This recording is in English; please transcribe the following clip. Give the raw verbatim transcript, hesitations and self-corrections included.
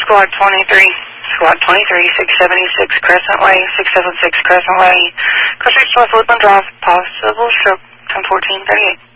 Squad twenty-three. Squad twenty-three, six seventy-six Crescent Way, six seventy-six Crescent Way. Coast West Woodland Drive, possible stroke, ten fourteen thirty-eight.